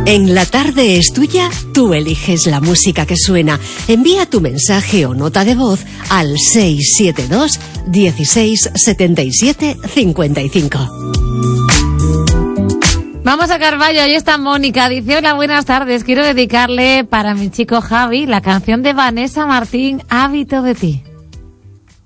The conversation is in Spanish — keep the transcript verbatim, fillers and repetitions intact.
En La Tarde es Tuya, tú eliges la música que suena. Envía tu mensaje o nota de voz al seis siete dos, dieciséis, setenta y siete, cincuenta y cinco. Vamos a Carballo, ahí está Mónica. Dice: hola, buenas tardes. Quiero dedicarle para mi chico Javi la canción de Vanessa Martín, Hábito de ti.